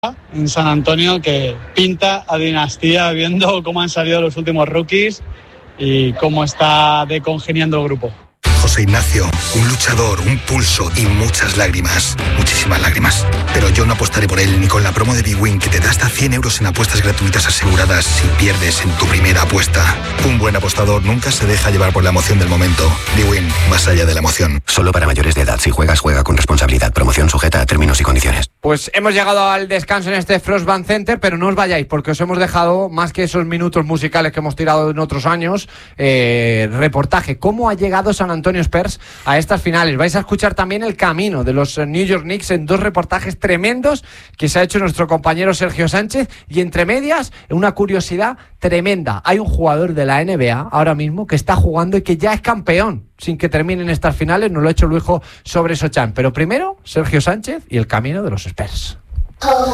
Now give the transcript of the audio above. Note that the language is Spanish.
en San Antonio que pinta a dinastía viendo cómo han salido los últimos rookies y cómo está decongeniando el grupo. José Ignacio, un luchador, un pulso y muchas lágrimas, muchísimas lágrimas. Pero yo no apostaré por él ni con la promo de bwin que te da hasta 100 euros en apuestas gratuitas aseguradas si pierdes en tu primera apuesta. Un buen apostador nunca se deja llevar por la emoción del momento. bwin, más allá de la emoción. Solo para mayores de edad. Si juegas, juega con responsabilidad. Promoción sujeta a términos y condiciones. Pues hemos llegado al descanso en este Frost Bank Center, pero no os vayáis porque os hemos dejado, más que esos minutos musicales que hemos tirado en otros años, reportaje. ¿Cómo ha llegado San Antonio Spurs a estas finales? Vais a escuchar también el camino de los New York Knicks en dos reportajes tremendos que se ha hecho nuestro compañero Sergio Sánchez, y entre medias una curiosidad tremenda. Hay un jugador de la NBA ahora mismo que está jugando y que ya es campeón sin que terminen estas finales. Nos lo ha hecho Luijo sobre Sochan, pero primero Sergio Sánchez y el camino de los Spurs.